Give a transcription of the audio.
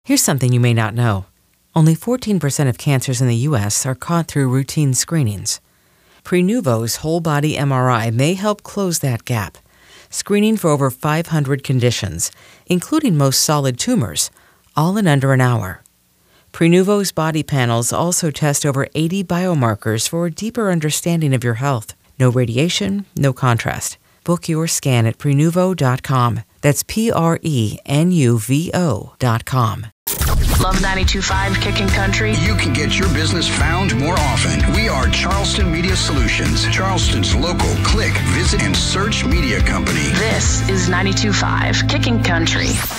Here's something you may not know. Only 14% of cancers in the U.S. are caught through routine screenings. Prenuvo's whole-body MRI may help close that gap, screening for over 500 conditions, including most solid tumors, all in under an hour. Prenuvo's body panels also test over 80 biomarkers for a deeper understanding of your health. No radiation, no contrast. Book your scan at Prenuvo.com. That's Prenuvo.com. Love 92.5 Kicking Country? You can get your business found more often. We are Charleston Media Solutions, Charleston's local click, visit, and search media company. This is 92.5 Kicking Country.